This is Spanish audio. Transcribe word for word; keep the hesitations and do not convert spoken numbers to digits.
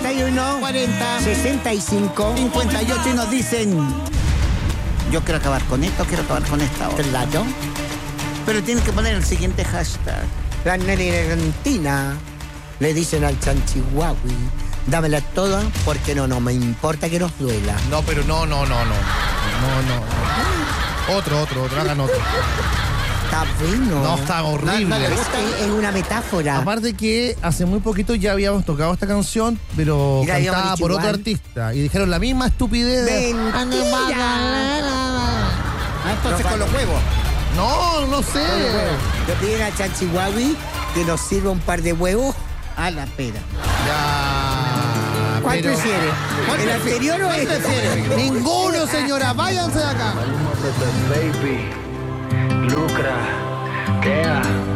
cuarenta y uno, cuarenta, sesenta y cinco, cincuenta y ocho y nos dicen: yo quiero acabar con esto, quiero acabar con esta otra. claro. Pero tienen que poner el siguiente hashtag. La neregantina le dicen al chanchihuahui: dámela toda porque no, no me importa que nos duela. No, pero no, no, no, no. No, no. Otro, otro, otro, hagan otro. Está bueno. No, está horrible. No, no le Es, gusta. es- es una metáfora. Aparte que hace muy poquito ya habíamos tocado esta canción, pero Y la habíamos cantada dicho por igual. otro artista. Y dijeron la misma estupidez de... Mentira. Ah, entonces con los huevos. No, no sé. Le piden a chanchihuahui que nos sirva un par de huevos. A la pera. Ya. ¿Cuál pero- prefiere? ¿Cuál ¿El prefiere? anterior o ¿Cuál este? prefiere? Ninguno, señora. Váyanse de acá. Baby, lucra, queda.